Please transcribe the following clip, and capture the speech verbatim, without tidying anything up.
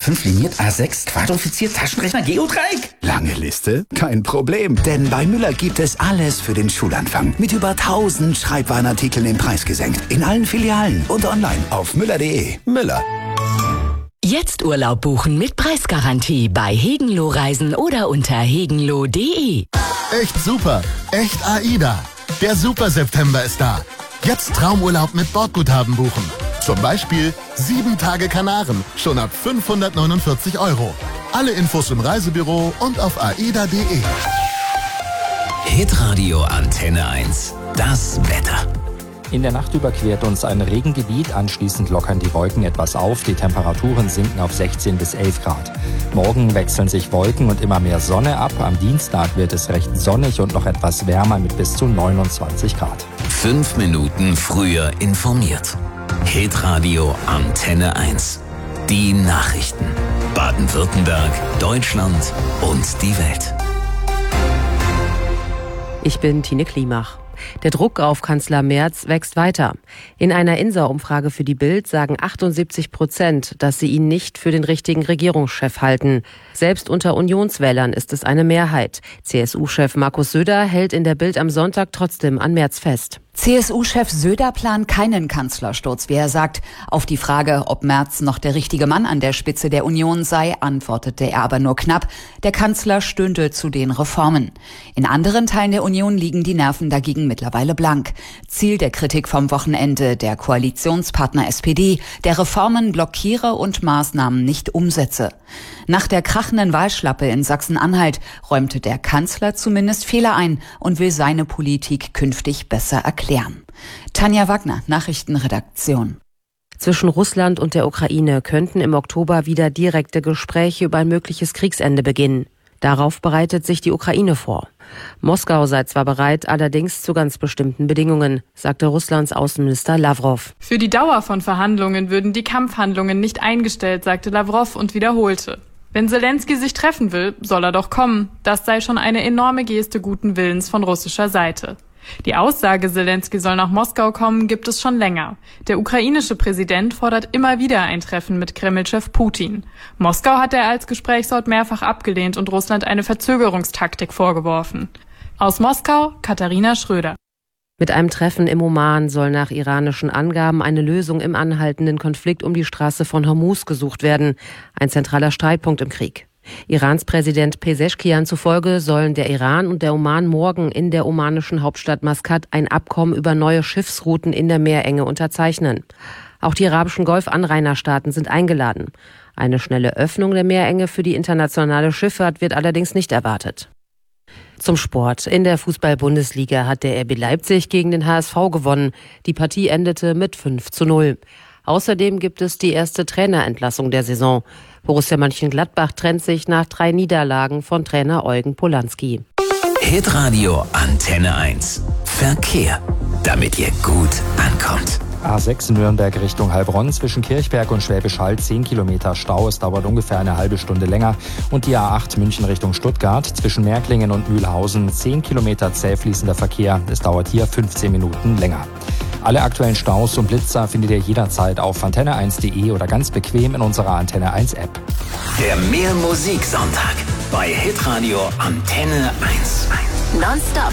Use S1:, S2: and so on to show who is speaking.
S1: fünf liniert, A sechs, quadrifiziert, Taschenrechner, Geodreieck.
S2: Lange Liste? Kein Problem, denn bei Müller gibt es alles für den Schulanfang. Mit über tausend Schreibwarenartikeln im Preis gesenkt. In allen Filialen und online auf müller punkt de. Müller.
S3: Jetzt Urlaub buchen mit Preisgarantie bei Hegenloh Reisen oder unter hegenloh punkt de.
S4: Echt super, echt AIDA. Der Super September ist da. Jetzt Traumurlaub mit Bordguthaben buchen. Zum Beispiel sieben Tage Kanaren, schon ab fünfhundertneunundvierzig Euro. Alle Infos im Reisebüro und auf aida punkt de.
S5: Hitradio Antenne eins. Das Wetter.
S6: In der Nacht überquert uns ein Regengebiet, anschließend lockern die Wolken etwas auf, die Temperaturen sinken auf sechzehn bis elf Grad. Morgen wechseln sich Wolken und immer mehr Sonne ab, am Dienstag wird es recht sonnig und noch etwas wärmer mit bis zu neunundzwanzig Grad.
S5: Fünf Minuten früher informiert. Hitradio Antenne eins. Die Nachrichten. Baden-Württemberg, Deutschland und die Welt.
S7: Ich bin Tine Klimach. Der Druck auf Kanzler Merz wächst weiter. In einer INSA-Umfrage für die Bild sagen achtundsiebzig Prozent, dass sie ihn nicht für den richtigen Regierungschef halten. Selbst unter Unionswählern ist es eine Mehrheit. C S U-Chef Markus Söder hält in der Bild am Sonntag trotzdem an Merz fest.
S8: C S U-Chef Söder plant keinen Kanzlersturz, wie er sagt. Auf die Frage, ob Merz noch der richtige Mann an der Spitze der Union sei, antwortete er aber nur knapp. Der Kanzler stünde zu den Reformen. In anderen Teilen der Union liegen die Nerven dagegen mittlerweile blank. Ziel der Kritik vom Wochenende, der Koalitionspartner S P D, der Reformen blockiere und Maßnahmen nicht umsetze. Nach der krachenden Wahlschlappe in Sachsen-Anhalt räumte der Kanzler zumindest Fehler ein und will seine Politik künftig besser erklären. Tanja Wagner, Nachrichtenredaktion.
S7: Zwischen Russland und der Ukraine könnten im Oktober wieder direkte Gespräche über ein mögliches Kriegsende beginnen. Darauf bereitet sich die Ukraine vor. Moskau sei zwar bereit, allerdings zu ganz bestimmten Bedingungen, sagte Russlands Außenminister Lavrov.
S9: Für die Dauer von Verhandlungen würden die Kampfhandlungen nicht eingestellt, sagte Lavrov und wiederholte. Wenn Selensky sich treffen will, soll er doch kommen. Das sei schon eine enorme Geste guten Willens von russischer Seite. Die Aussage, Selensky soll nach Moskau kommen, gibt es schon länger. Der ukrainische Präsident fordert immer wieder ein Treffen mit Kreml-Chef Putin. Moskau hat er als Gesprächsort mehrfach abgelehnt und Russland eine Verzögerungstaktik vorgeworfen. Aus Moskau, Katharina Schröder.
S7: Mit einem Treffen im Oman soll nach iranischen Angaben eine Lösung im anhaltenden Konflikt um die Straße von Hormuz gesucht werden. Ein zentraler Streitpunkt im Krieg. Irans Präsident Pezeshkian zufolge sollen der Iran und der Oman morgen in der omanischen Hauptstadt Maskat ein Abkommen über neue Schiffsrouten in der Meerenge unterzeichnen. Auch die arabischen Golfanrainerstaaten sind eingeladen. Eine schnelle Öffnung der Meerenge für die internationale Schifffahrt wird allerdings nicht erwartet. Zum Sport. In der Fußball-Bundesliga hat der R B Leipzig gegen den H S V gewonnen. Die Partie endete mit fünf zu null. Außerdem gibt es die erste Trainerentlassung der Saison. Borussia Mönchengladbach trennt sich nach drei Niederlagen von Trainer Eugen Polanski.
S5: Hitradio Antenne eins. Verkehr, damit ihr gut ankommt.
S6: A sechs Nürnberg Richtung Heilbronn zwischen Kirchberg und Schwäbisch Hall zehn Kilometer Stau. Es dauert ungefähr eine halbe Stunde länger. Und die A acht München Richtung Stuttgart zwischen Märklingen und Mühlhausen zehn Kilometer zäh fließender Verkehr. Es dauert hier fünfzehn Minuten länger. Alle aktuellen Staus und Blitzer findet ihr jederzeit auf antenne eins punkt de oder ganz bequem in unserer Antenne eins App.
S5: Der Mehr Musik Sonntag bei Hitradio Antenne eins.
S3: Nonstop